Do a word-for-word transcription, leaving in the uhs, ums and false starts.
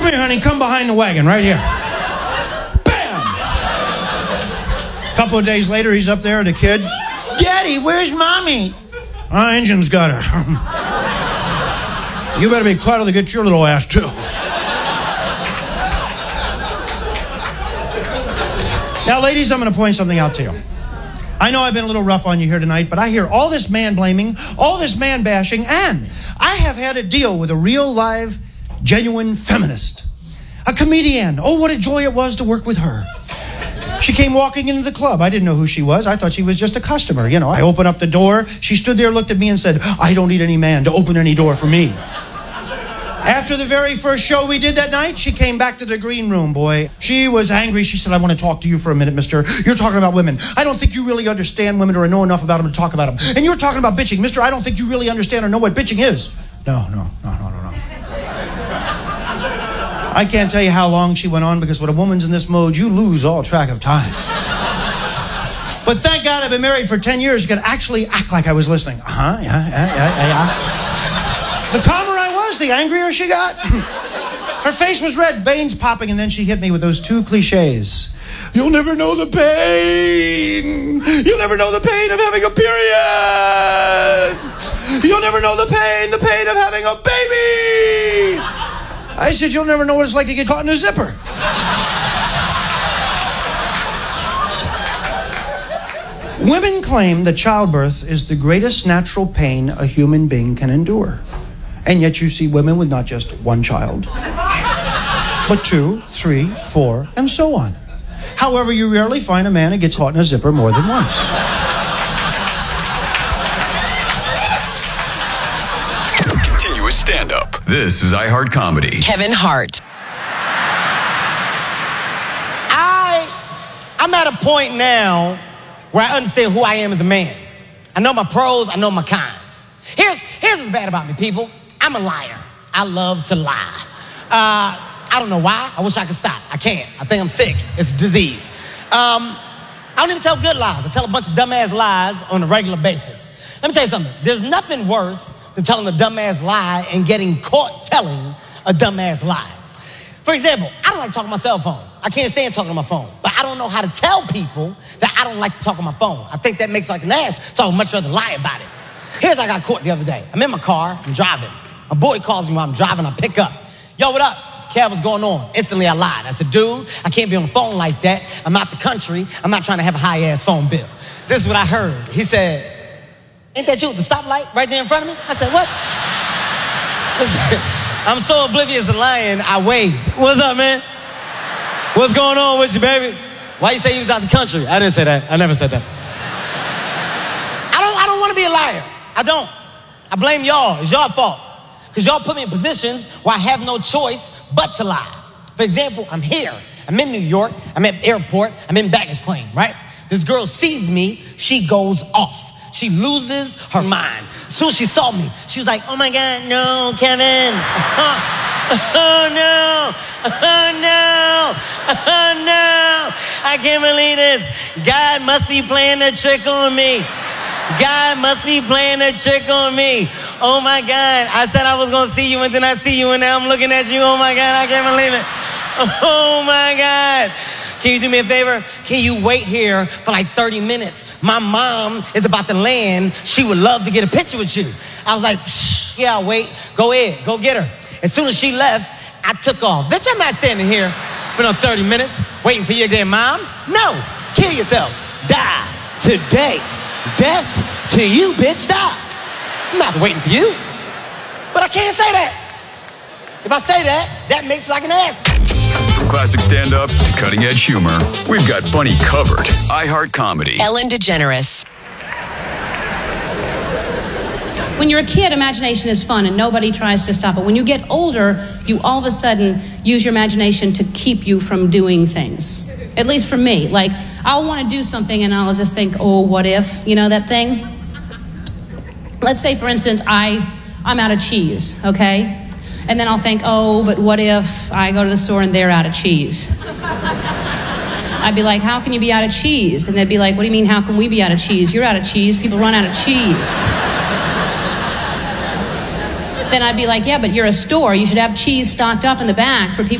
here, honey. Come behind the wagon, right here. Bam! A couple of days later, he's up there, the kid. Daddy, where's Mommy? Our engine's got her. You better be quiet or they get your little ass, too. Now, ladies, I'm going to point something out to you. I know I've been a little rough on you here tonight, but I hear all this man-blaming, all this man-bashing, and I have had a deal with a real, live, genuine feminist. A comedian. Oh, what a joy it was to work with her. She came walking into the club. I didn't know who she was. I thought she was just a customer. You know, I opened up the door. She stood there, looked at me, and said, I don't need any man to open any door for me. After the very first show we did that night, she came back to the green room, boy. She was angry. She said, I want to talk to you for a minute, mister. You're talking about women. I don't think you really understand women or know enough about them to talk about them. And you're talking about bitching. Mister, I don't think you really understand or know what bitching is. No, no, no, no, no, no. I can't tell you how long she went on, because when a woman's in this mode, you lose all track of time. But thank God I've been married for ten years. You could actually act like I was listening. Uh-huh, yeah, yeah, yeah, yeah. The calmer I was, the angrier she got. Her face was red, veins popping, and then she hit me with those two cliches. You'll never know the pain. You'll never know the pain of having a period. You'll never know the pain, the pain of having a baby. I said, you'll never know what it's like to get caught in a zipper. Women claim that childbirth is the greatest natural pain a human being can endure. And yet you see women with not just one child, but two, three, four, and so on. However, you rarely find a man who gets caught in a zipper more than once. Continuous stand-up. This is iHeart Comedy. Kevin Hart. I, I'm at a point now where I understand who I am as a man. I know my pros, I know my cons. Here's, here's what's bad about me, people. I'm a liar. I love to lie. Uh, I don't know why. I wish I could stop. I can't. I think I'm sick. It's a disease. Um, I don't even tell good lies. I tell a bunch of dumbass lies on a regular basis. Let me tell you something. There's nothing worse than telling a dumbass lie and getting caught telling a dumbass lie. For example, I don't like talking on my cell phone. I can't stand talking on my phone. But I don't know how to tell people that I don't like to talk on my phone. I think that makes me like an ass, so I would much rather lie about it. Here's how I got caught the other day. I'm in my car. I'm driving. My boy calls me while I'm driving. I pick up. Yo, what up? Kev, what's going on? Instantly, I lied. I said, dude, I can't be on the phone like that. I'm out the country. I'm not trying to have a high-ass phone bill. This is what I heard. He said, ain't that you at the stoplight right there in front of me? I said, what? I'm so oblivious to lying, I waved. What's up, man? What's going on with you, baby? Why you say you was out the country? I didn't say that. I never said that. I don't, I don't want to be a liar. I don't. I blame y'all. It's your fault. Because y'all put me in positions where I have no choice but to lie. For example, I'm here. I'm in New York. I'm at the airport. I'm in baggage claim, right? This girl sees me. She goes off. She loses her mind. As soon as she saw me, she was like, oh my God, no, Kevin. Oh no. Oh no. Oh no. I can't believe this. God must be playing a trick on me. God must be playing a trick on me. Oh my God. I said I was going to see you and then I see you and now I'm looking at you. Oh my God. I can't believe it. Oh my God. Can you do me a favor? Can you wait here for like thirty minutes? My mom is about to land. She would love to get a picture with you. I was like, Shh, yeah, I'll wait. Go ahead. Go get her. As soon as she left, I took off. Bitch, I'm not standing here for no thirty minutes waiting for your damn mom. No. Kill yourself. Die today. Death to you, bitch. Die. I'm not waiting for you. But I can't say that. If I say that, that makes me like an ass. From classic stand-up to cutting-edge humor, we've got funny covered. iHeart Comedy. Ellen DeGeneres. When you're a kid, imagination is fun and nobody tries to stop it. When you get older, you all of a sudden use your imagination to keep you from doing things. At least for me. Like, I'll want to do something and I'll just think, oh, what if? You know that thing? Let's say, for instance, I, I'm out of cheese, okay? And then I'll think, oh, but what if I go to the store and they're out of cheese? I'd be like, how can you be out of cheese? And they'd be like, what do you mean, how can we be out of cheese? You're out of cheese. People run out of cheese. Then I'd be like, yeah, but you're a store. You should have cheese stocked up in the back for people